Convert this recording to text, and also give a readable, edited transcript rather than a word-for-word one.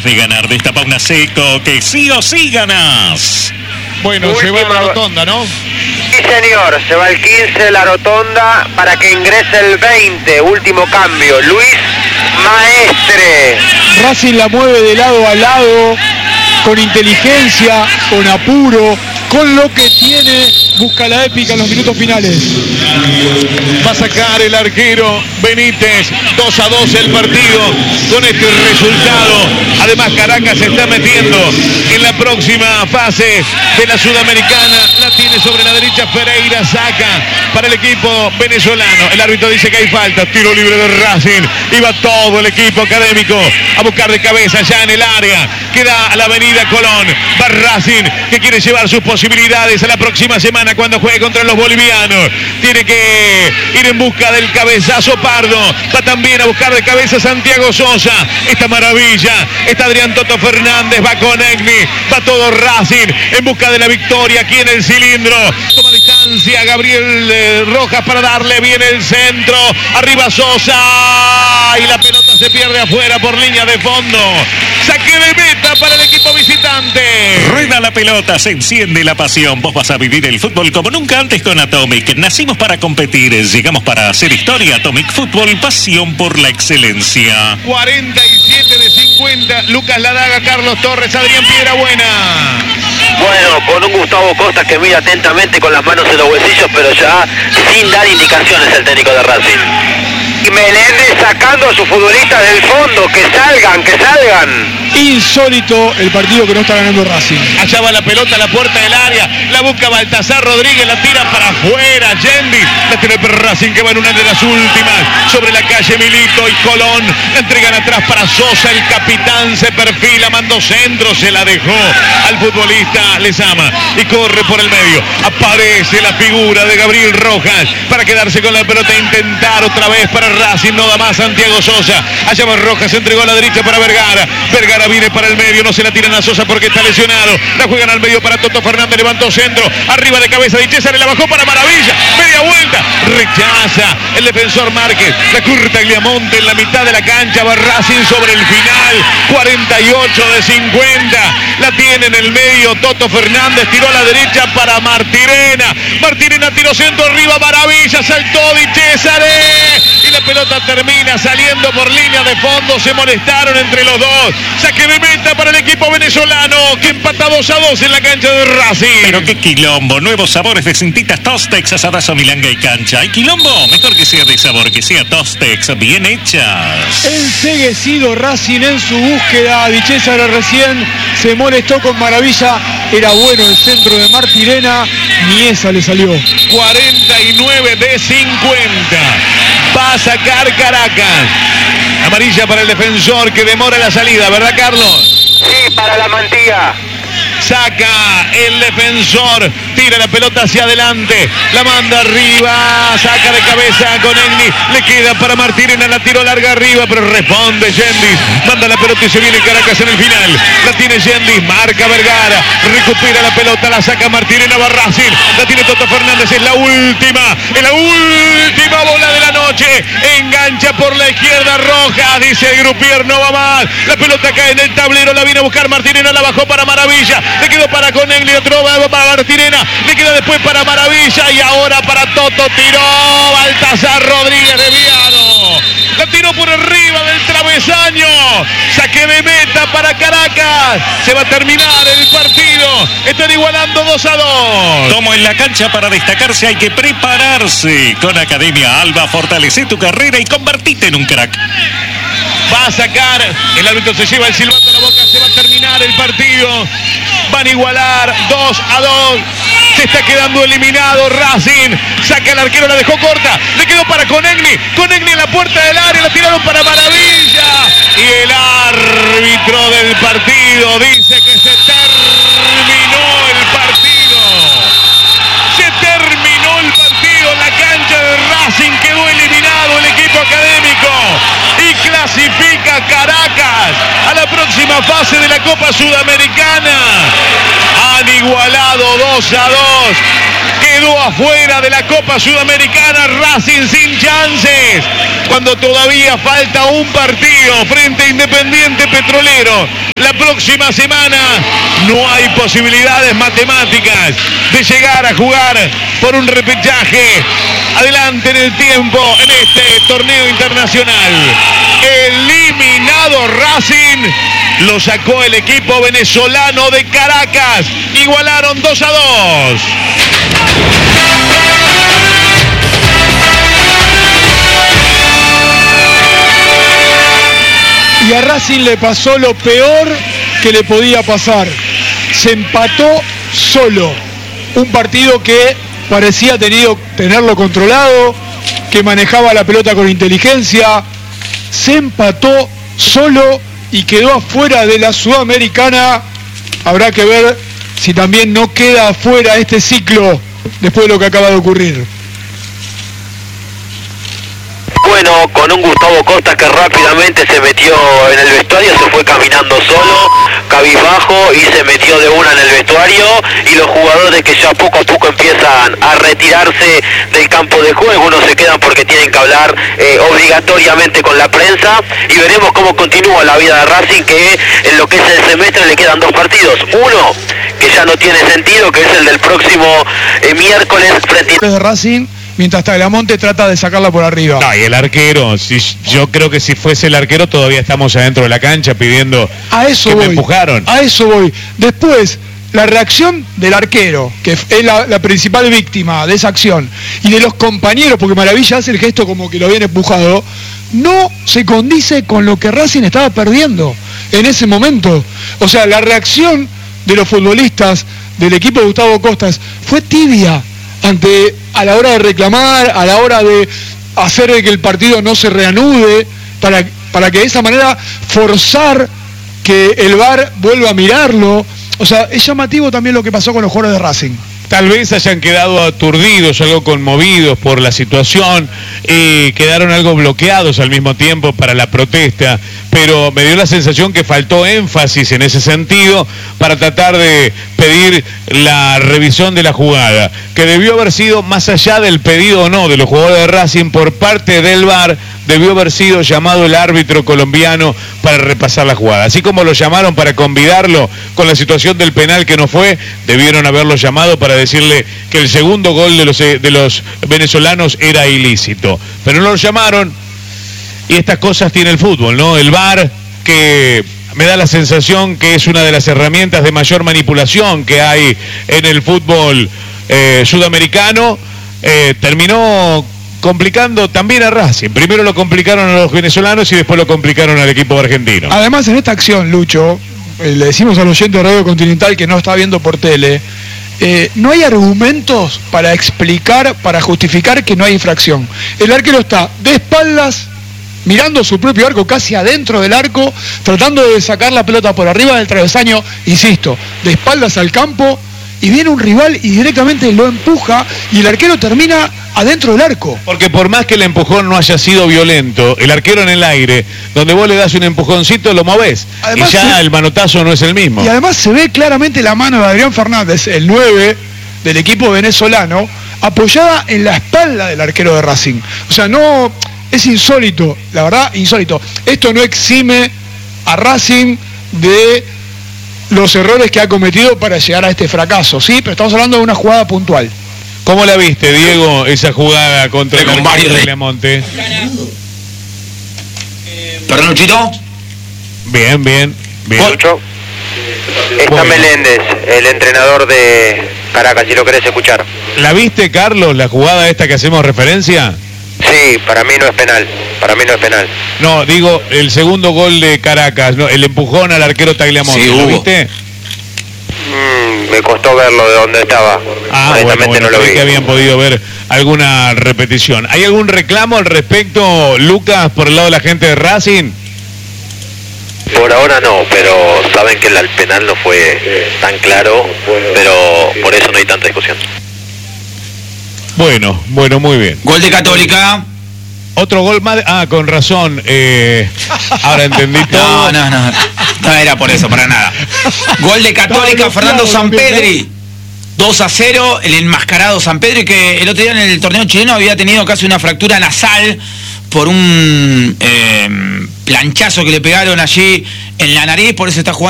de ganar. Destapa una seco que sí o sí ganás. Bueno, se va a la rotonda, ¿no? Sí, señor, se va el 15 la rotonda para que ingrese el 20. Último cambio, Luis Maestre. Racing la mueve de lado a lado, con inteligencia, con apuro, con lo que tiene, busca la épica en los minutos finales. Va a sacar el arquero Benítez, 2-2 el partido con este resultado. Además Caracas se está metiendo en la próxima fase de la Sudamericana. La tiene sobre la derecha Pereira, saca para el equipo venezolano. El árbitro dice que hay falta, tiro libre de Racing. Iba todo el equipo académico a buscar de cabeza ya en el área. Queda a la avenida Colón. Va Racing, que quiere llevar sus posibilidades a la próxima semana cuando juegue contra los bolivianos. Tiene que ir en busca del cabezazo Pardo. Va también a buscar de cabeza Santiago Sosa. Esta maravilla. Está Adrián Toto Fernández. Va con Egni. Va todo Racing en busca de la victoria aquí en el cilindro. Toma distancia Gabriel Rojas para darle bien el centro. Arriba Sosa. Y la pelota se pierde afuera por línea de fondo. Saque de meta para el equipo visitante. Rueda la pelota, se enciende la pasión. Vos vas a vivir el fútbol como nunca antes con Atomic. Nacimos para competir, llegamos para hacer historia. Atomic Fútbol, pasión por la excelencia. 47 de 50. Lucas Ladaga, Carlos Torres, Adrián Piedrabuena. Bueno, con un Gustavo Costa que mira atentamente con las manos en los bolsillos, pero ya sin dar indicaciones el técnico de Racing. Y Meléndez sacando a sus futbolistas del fondo, que salgan, que salgan. Insólito el partido que no está ganando Racing. Allá va la pelota a la puerta del área, la busca Baltasar Rodríguez, la tira para afuera, Yendi, la tiene Racing que va en una de las últimas, sobre la calle Milito y Colón, la entregan atrás para Sosa, el capitán se perfila, mandó centro, se la dejó al futbolista Lezama y corre por el medio, aparece la figura de Gabriel Rojas para quedarse con la pelota e intentar otra vez para Racing, no da más Santiago Sosa, allá va Rojas, se entregó a la derecha para Vergara, Vergara viene para el medio, no se la tiran a Sosa porque está lesionado, la juegan al medio para Toto Fernández, levantó centro, arriba de cabeza de César, la bajó para Maravilla, media vuelta, rechaza el defensor Márquez, la curta Gliamonte en la mitad de la cancha, va Racing sobre el final, 48 de 50, la tiene en el medio, Toto Fernández tiró a la derecha para Martirena, Martirena tiró centro arriba, Maravilla, saltó Di Césare, y la pelota termina saliendo por línea de fondo, se molestaron entre los dos, saque de meta para el equipo venezolano que empata 2-2 en la cancha de Racing. Pero qué quilombo, nuevos sabores de cintitas Tostex, asadas o milanga y cancha. ¿Hay quilombo? Mejor que sea de sabor, que sea Tostex, bien hechas. Enceguecido Racing en su búsqueda. Di César recién se molestó con Maravilla. Era bueno el centro de Martirena, ni esa le salió. 49 de 50. Va a sacar Caracas. Amarilla para el defensor que demora la salida, ¿verdad, Carlos? Sí, para la Mantilla. Saca el defensor, tira la pelota hacia adelante, la manda arriba, saca de cabeza con Egni, le queda para Martirena, la tiró larga arriba, pero responde Yendis, manda la pelota y se viene Caracas en el final, la tiene Yendis, marca Vergara, recupera la pelota, la saca Martirena, va Racing, la tiene Toto Fernández, es la última bola de la noche, engancha por la izquierda Rojas, dice el Grupier, no va más, la pelota cae en el tablero, la viene a buscar Martirena, la bajó para Maravilla, le quedó para Conegli, otro va para Martirena, le queda después para Maravilla y ahora para Toto, tiró Baltasar Rodríguez desviado, la tiró por arriba del travesaño, saque de meta para Caracas, se va a terminar el partido, están igualando 2-2. Como en la cancha para destacarse hay que prepararse. Con Academia Alba fortalece tu carrera y convertite en un crack. Va a sacar, el árbitro se lleva el silbato a la boca, se va a terminar el partido, van a igualar 2-2, se está quedando eliminado Racing, saca el arquero, la dejó corta, le quedó para Conegni en la puerta del área, la tiraron para Maravilla, y el árbitro del partido dice que se terminó el partido, la cancha de Racing quedó eliminado el equipo académico y clasifica Caracas a la próxima fase de la Copa Sudamericana. Han igualado 2-2. quedó afuera de la Copa Sudamericana. Racing sin chances, cuando todavía falta un partido frente a Independiente Petrolero. La próxima semana no hay posibilidades matemáticas de llegar a jugar por un repechaje adelante en el tiempo en este torneo internacional. Eliminado Racing, lo sacó el equipo venezolano de Caracas. Igualaron 2-2. Y a Racing le pasó lo peor que le podía pasar. Se empató solo. Un partido que parecía tenerlo controlado, que manejaba la pelota con inteligencia. Se empató solo y quedó afuera de la Sudamericana. Habrá que ver si también no queda afuera este ciclo después de lo que acaba de ocurrir. Bueno, con un Gustavo Costa que rápidamente se metió en el vestuario, se fue caminando solo, cabizbajo, y se metió de una en el vestuario, y los jugadores que ya poco a poco empiezan a retirarse del campo de juego, algunos se quedan porque tienen que hablar obligatoriamente con la prensa, y veremos cómo continúa la vida de Racing, que en lo que es el semestre le quedan 2 partidos, uno que ya no tiene sentido, que es el del próximo miércoles frente a Racing, mientras Tagliamonte trata de sacarla por arriba. No, y el arquero, yo creo que si fuese el arquero todavía estamos adentro de la cancha pidiendo que me empujaron. A eso voy. Después, la reacción del arquero, que es la principal víctima de esa acción, y de los compañeros, porque Maravilla hace el gesto como que lo habían empujado, no se condice con lo que Racing estaba perdiendo en ese momento. O sea, la reacción de los futbolistas del equipo de Gustavo Costas fue tibia a la hora de reclamar, a la hora de hacer que el partido no se reanude, para que de esa manera forzar que el VAR vuelva a mirarlo. O sea, es llamativo también lo que pasó con los jugadores de Racing. Tal vez hayan quedado aturdidos, algo conmovidos por la situación, quedaron algo bloqueados al mismo tiempo para la protesta, pero me dio la sensación que faltó énfasis en ese sentido para tratar de pedir la revisión de la jugada, que debió haber sido, más allá del pedido o no de los jugadores de Racing por parte del VAR, debió haber sido llamado el árbitro colombiano para repasar la jugada. Así como lo llamaron para convidarlo con la situación del penal que no fue, debieron haberlo llamado para decirle que el segundo gol de los venezolanos era ilícito. Pero no lo llamaron, y estas cosas tiene el fútbol, ¿no? El VAR, que me da la sensación que es una de las herramientas de mayor manipulación que hay en el fútbol sudamericano, terminó complicando también a Racing. Primero lo complicaron a los venezolanos y después lo complicaron al equipo argentino. Además, en esta acción, Lucho, le decimos al oyente de Radio Continental que no está viendo por tele, no hay argumentos para explicar, para justificar que no hay infracción. El arquero está de espaldas, mirando su propio arco, casi adentro del arco, tratando de sacar la pelota por arriba del travesaño, insisto, de espaldas al campo, y viene un rival y directamente lo empuja, y el arquero termina adentro del arco. Porque por más que el empujón no haya sido violento, el arquero en el aire, donde vos le das un empujoncito, lo movés. Además, y ya el manotazo no es el mismo. Y además se ve claramente la mano de Adrián Fernández, el 9 del equipo venezolano, apoyada en la espalda del arquero de Racing. O sea, no, es insólito, la verdad, insólito. Esto no exime a Racing de los errores que ha cometido para llegar a este fracaso, ¿sí? Pero estamos hablando de una jugada puntual. ¿Cómo la viste, Diego, esa jugada contra el Tagliamonte? ¿Perdón, Luchito? Bien. Lucho. Está Meléndez, el entrenador de Caracas, si lo querés escuchar. ¿La viste, Carlos, la jugada esta que hacemos referencia? Sí, para mí no es penal. No, digo, el segundo gol de Caracas, no, el empujón al arquero Tagliamonte, sí, ¿lo viste? Me costó verlo de donde estaba. Honestamente no lo vi. Que habían podido ver alguna repetición. ¿Hay algún reclamo al respecto, Lucas, por el lado de la gente de Racing? Por ahora no, pero saben que el penal no fue tan claro, pero por eso no hay tanta discusión. Bueno, muy bien. Gol de Católica. Otro gol más. Con razón. Ahora entendí todo. No era por eso, para nada. Gol de Católica, Fernando Sampedri. 2-0, el enmascarado San Pedro, y que el otro día en el torneo chileno había tenido casi una fractura nasal por un planchazo que le pegaron allí en la nariz, por eso está jugando